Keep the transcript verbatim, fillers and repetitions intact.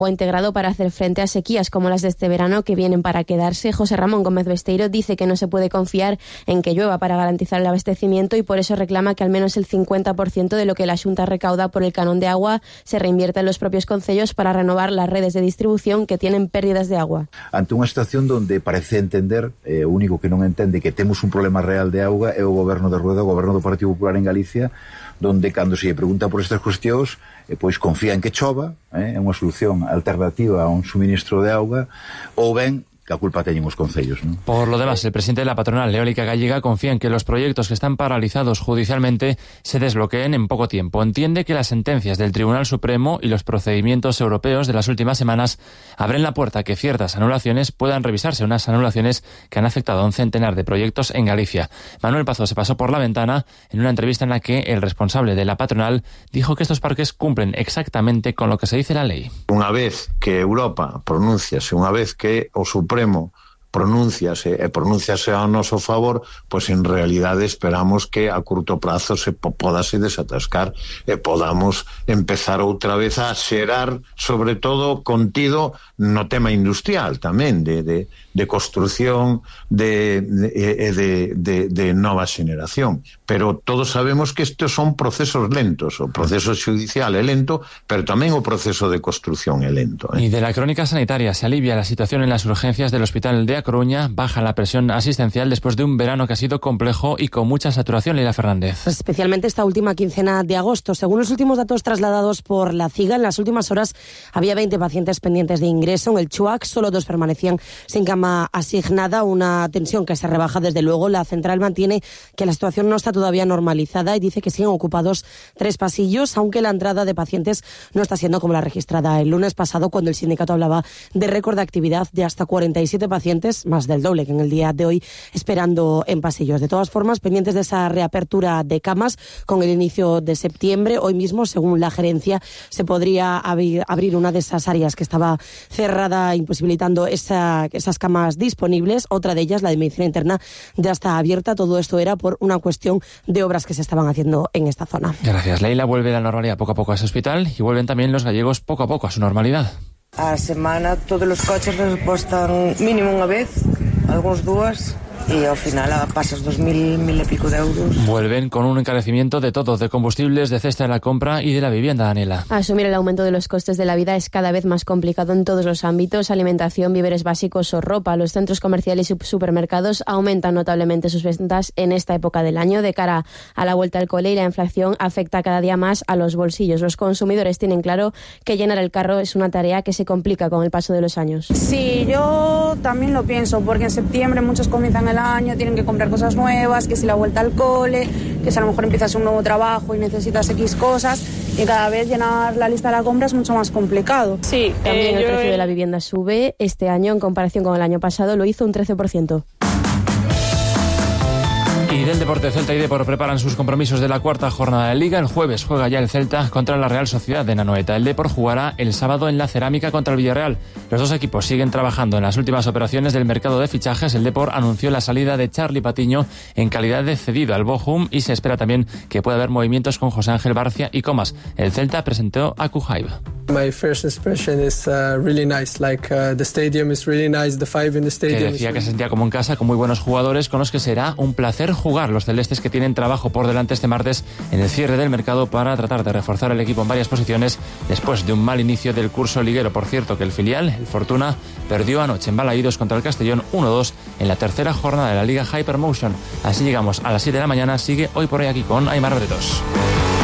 integrado para hacer frente a sequías como las de este verano que vienen para quedarse. José Ramón Gómez Besteiro dice que no se puede confiar en que llueva para garantizar el abastecimiento y por eso reclama que al menos el cincuenta por ciento de lo que la Xunta recauda por el canon de agua se reinvierta en los propios concellos para renovar las redes de distribución que tienen pérdidas de agua. Ante unha situación donde parece entender, eh, o único que non entende que temos un problema real de auga é o goberno de Rueda, o goberno do Partido Popular en Galicia, donde cando se lle pregunta por estas cuestións, eh, pois confía en que chova, eh, é unha solución alternativa a un suministro de auga, ou ben que a culpa teñen os concellos, ¿no? Por lo demás, el presidente de la patronal eólica gallega confía en que los proyectos que están paralizados judicialmente se desbloqueen en poco tiempo. Entiende que las sentencias del Tribunal Supremo y los procedimientos europeos de las últimas semanas abren la puerta a que ciertas anulaciones puedan revisarse, unas anulaciones que han afectado a un centenar de proyectos en Galicia. Manuel Pazos se pasó por la ventana en una entrevista en la que el responsable de la patronal dijo que estos parques cumplen exactamente con lo que se dice la ley. Unha vez que Europa pronunciase, unha vez que o Supremo pronunciase e pronunciase ao noso favor, pois en realidade esperamos que a curto prazo se podase desatascar e podamos empezar outra vez a xerar, sobre todo contido no tema industrial tamén, de, de, de construción de, de, de, de, de nova xeneración. Pero todos sabemos que estes son procesos lentos, o proceso judicial é lento, pero tamén o proceso de construción é lento, ¿eh? Y de la crónica sanitaria, se alivia la situación en las urgencias del Hospital de A Coruña, baja la presión asistencial después de un verano que ha sido complejo y con mucha saturación. Leila Fernández. Especialmente esta última quincena de agosto. Según los últimos datos trasladados por la CIGA, en las últimas horas había veinte pacientes pendientes de ingreso. En el CHUAC solo dos permanecían sin cama asignada, una tensión que se rebaja desde luego. La central mantiene que la situación no está todavía normalizada y dice que siguen ocupados tres pasillos, aunque la entrada de pacientes no está siendo como la registrada el lunes pasado, cuando el sindicato hablaba de récord de actividad de hasta cuarenta y siete pacientes, más del doble que en el día de hoy, esperando en pasillos. De todas formas, pendientes de esa reapertura de camas con el inicio de septiembre, hoy mismo, según la gerencia, se podría abrir, abrir una de esas áreas que estaba cerrada, imposibilitando esa, esas camas disponibles. Otra de ellas, la de medicina interna, ya está abierta. Todo esto era por una cuestión de obras que se estaban haciendo en esta zona. Gracias, Leila. Vuelve la normalidad poco a poco a ese hospital y vuelven también los gallegos poco a poco a su normalidad. A semana todos os coches repostan mínimo unha vez, algúns dúas, e ao final pasas dos mil, mil e pico de euros. Vuelven con un encarecimiento de todo, de combustibles, de cesta de la compra y de la vivienda, Daniela. Asumir el aumento de los costes de la vida es cada vez más complicado en todos los ámbitos: alimentación, víveres básicos o ropa. Los centros comerciales y supermercados aumentan notablemente sus ventas en esta época del año. De cara a la vuelta al cole, y la inflación afecta cada día más a los bolsillos. Los consumidores tienen claro que llenar el carro es una tarea que se complica con el paso de los años. Sí, yo también lo pienso, porque en septiembre muchos comienzan el año, tienen que comprar cosas nuevas, que si la vuelta al cole, que si a lo mejor empiezas un nuevo trabajo y necesitas X cosas, y cada vez llenar la lista de la compra es mucho más complicado. Sí, también eh, el yo... precio de la vivienda sube. Este año, en comparación con el año pasado, lo hizo un trece por ciento. Y del deporte, Celta y Depor preparan sus compromisos de la cuarta jornada de Liga. El jueves juega ya el Celta contra la Real Sociedad de Anoeta. El Depor jugará el sábado en la Cerámica contra el Villarreal. Los dos equipos siguen trabajando en las últimas operaciones del mercado de fichajes. El Depor anunció la salida de Charly Patiño en calidad de cedido al Bochum y se espera también que pueda haber movimientos con José Ángel Barcia y Comas. El Celta presentó a Kujaib. My first impression is uh, really nice. Like uh, the stadium is really nice. The five in the stadium. Que decía que se sentía como en casa, con muy buenos jugadores con los que será un placer jugar. Los celestes que tienen trabajo por delante este martes en el cierre del mercado para tratar de reforzar el equipo en varias posiciones después de un mal inicio del curso liguero. Por cierto, que el filial, el Fortuna, perdió anoche en Balaídos contra el Castellón uno dos en la tercera jornada de la Liga Hypermotion. Así llegamos a las siete de la mañana. Sigue Hoy por Hoy aquí con Aimar Bretos.